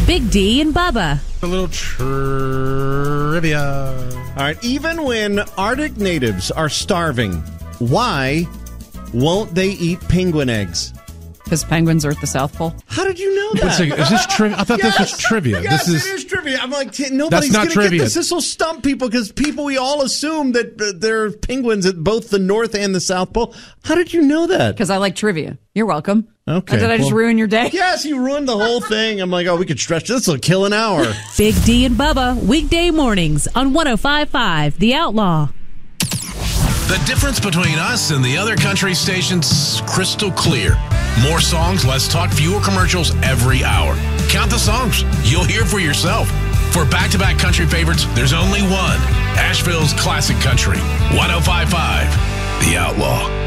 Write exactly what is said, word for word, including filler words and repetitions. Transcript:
Big D and Bubba. A little trivia. All right. Even when Arctic natives are starving, why won't they eat penguin eggs? Because penguins are at the South Pole. How did you know that? Wait a second, is this trivia? I thought yes, this was trivia. Yes, this is, it is trivia. I'm like, t- nobody's not going to get trivia. this. This will stump people because people, we all assume that uh, there are penguins at both the North and the South Pole. How did you know that? Because I like trivia. You're welcome. Okay. Or did I just well, ruin your day? Yes, you ruined the whole thing. I'm like, oh, we could stretch this. This will kill an hour. Big D and Bubba, weekday mornings on one oh five point five The Outlaw. The difference between us and the other country stations, crystal clear. More songs, less talk, fewer commercials every hour. Count the songs. You'll hear for yourself. For back-to-back country favorites, there's only one. Asheville's Classic Country. one oh five point five The Outlaw.